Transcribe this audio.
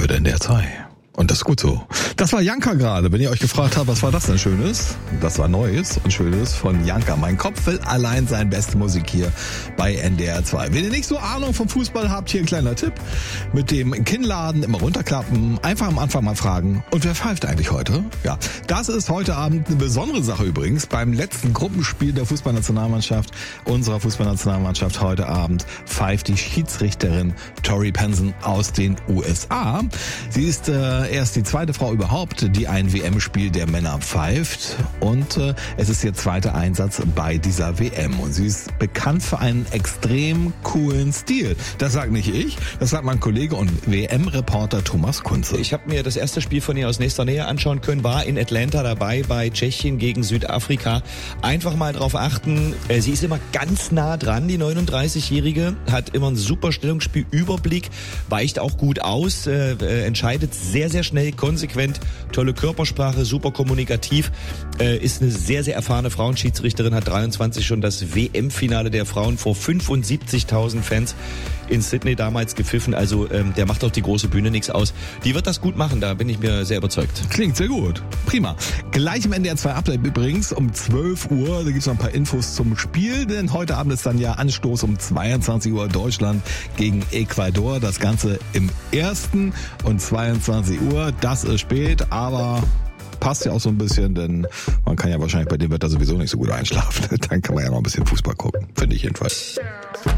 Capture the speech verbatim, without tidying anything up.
hört N D R zwei. Und das ist gut so. Das war Janka gerade. Wenn ihr euch gefragt habt, was war das denn Schönes? Das war Neues und Schönes von Janka. Mein Kopf will allein sein, beste Musik hier bei N D R zwei. Wenn ihr nicht so Ahnung vom Fußball habt, hier ein kleiner Tipp. Mit dem Kinnladen immer runterklappen, einfach am Anfang mal fragen. Und wer pfeift eigentlich heute? Ja, das ist heute Abend eine besondere Sache übrigens. Beim letzten Gruppenspiel der Fußballnationalmannschaft, unserer Fußballnationalmannschaft heute Abend, pfeift die Schiedsrichterin Tori Penson aus den U S A. Sie ist äh, erst die zweite Frau überhaupt, die ein W M-Spiel der Männer pfeift. Und äh, es ist ihr zweiter Einsatz bei dieser W M. Und sie ist bekannt für einen extrem coolen Stil. Das sagt nicht ich, das sagt mein Kollege und W M-Reporter Thomas Kunze. Ich habe mir das erste Spiel von ihr aus nächster Nähe anschauen können, war in Atlanta dabei bei Tschechien gegen Südafrika. Einfach mal drauf achten, sie ist immer ganz nah dran, die neununddreißigjährige, hat immer ein super Stellungsspiel, Überblick, weicht auch gut aus, äh, äh, entscheidet sehr, sehr schnell, konsequent, tolle Körpersprache, super kommunikativ, äh, ist eine sehr, sehr erfahrene Frauenschiedsrichterin, hat dreiundzwanzig schon das W M-Finale der Frauen vor fünfundsiebzigtausend Fans in Sydney damals gepfiffen, also ähm, der macht auf die große Bühne nichts aus. Die wird das gut machen, da bin ich mir sehr überzeugt. Klingt sehr gut. Prima. Gleich im N D R zwei Update übrigens um zwölf Uhr, da gibt's noch ein paar Infos zum Spiel, denn heute Abend ist dann ja Anstoß um zweiundzwanzig Uhr Deutschland gegen Ecuador. Das Ganze im ersten und zweiundzwanzig Uhr. Das ist spät, aber passt ja auch so ein bisschen, denn man kann ja wahrscheinlich bei dem Wetter sowieso nicht so gut einschlafen. Dann kann man ja noch ein bisschen Fußball gucken. Finde ich jedenfalls.